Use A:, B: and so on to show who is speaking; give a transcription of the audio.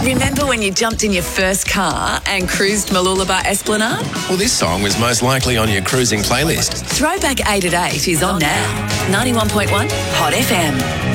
A: Remember when you jumped in your first car and cruised Mooloolaba Esplanade?
B: Well, this song was most likely on your cruising playlist.
A: Throwback 8 at 8 is on now. 91.1 Hot FM.